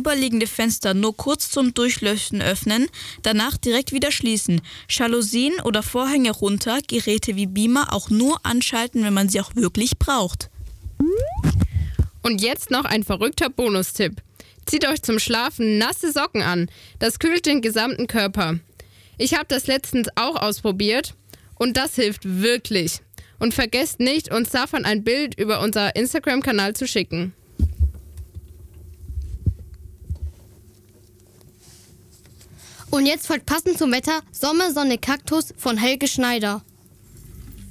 gegenüberliegende Fenster nur kurz zum Durchlüften öffnen, danach direkt wieder schließen. Jalousien oder Vorhänge runter, Geräte wie Beamer auch nur anschalten, wenn man sie auch wirklich braucht. Und jetzt noch ein verrückter Bonustipp. Zieht euch zum Schlafen nasse Socken an. Das kühlt den gesamten Körper. Ich habe das letztens auch ausprobiert und das hilft wirklich. Und vergesst nicht, uns davon ein Bild über unser Instagram-Kanal zu schicken. Und jetzt folgt passend zum Wetter Sommer, Sonne, Kaktus von Helge Schneider.